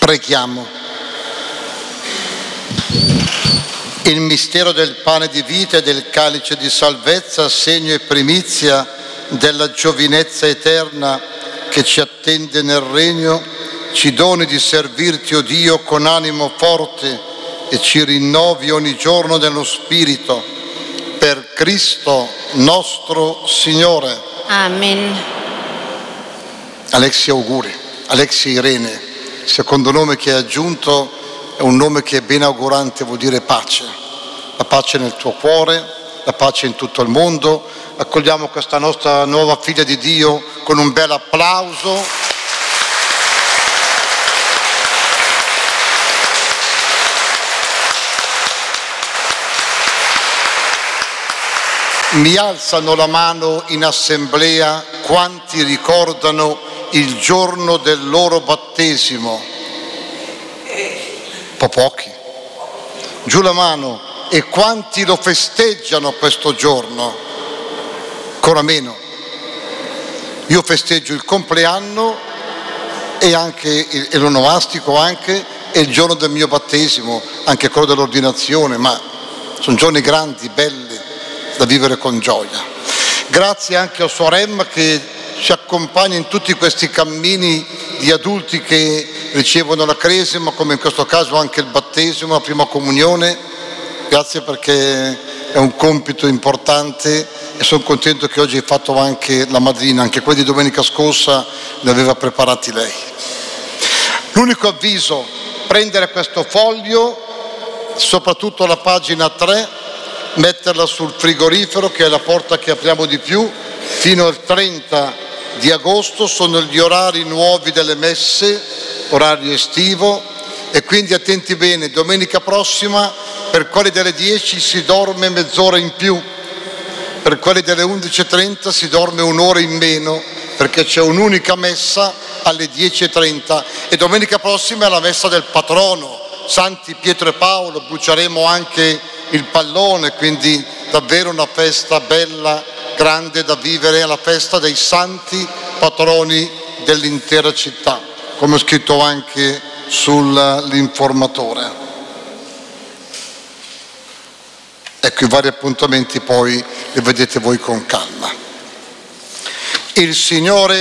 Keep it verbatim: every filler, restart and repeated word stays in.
Preghiamo. Il mistero del pane di vita e del calice di salvezza, segno e primizia della giovinezza eterna che ci attende nel regno, ci doni di servirti, o Dio, con animo forte e ci rinnovi ogni giorno nello Spirito. Per Cristo nostro Signore. Amen. Alexia, auguri. Alexia Irene, il secondo nome che hai aggiunto è un nome che è ben augurante, vuol dire pace. La pace nel tuo cuore, la pace in tutto il mondo. Accogliamo questa nostra nuova figlia di Dio con un bel applauso. Mi alzano la mano in assemblea quanti ricordano il giorno del loro battesimo. Un po' pochi. Giù la mano. E quanti lo festeggiano questo giorno? Ancora meno. Io festeggio il compleanno e anche il, e l'onomastico anche, e il giorno del mio battesimo, anche quello dell'ordinazione, ma sono giorni grandi, belli, da vivere con gioia. Grazie anche a Suor Emma che ci accompagna in tutti questi cammini di adulti che ricevono la cresima, come in questo caso anche il battesimo, la prima comunione. Grazie, perché è un compito importante e sono contento che oggi hai fatto anche la madrina, anche quelli di domenica scorsa li aveva preparati lei. L'unico avviso: prendere questo foglio, soprattutto la pagina tre, metterla sul frigorifero, che è la porta che apriamo di più, fino al trenta di agosto, sono gli orari nuovi delle messe, orario estivo, e quindi attenti bene, domenica prossima per quelli delle dieci si dorme mezz'ora in più, per quelli delle undici e trenta si dorme un'ora in meno, perché c'è un'unica messa alle dieci e trenta, e domenica prossima è la messa del patrono, Santi Pietro e Paolo, bruceremo anche il pallone, quindi davvero una festa bella, grande da vivere, la festa dei santi patroni dell'intera città, come ho scritto anche sull'informatore. Ecco, i vari appuntamenti poi li vedete voi con calma. Il Signore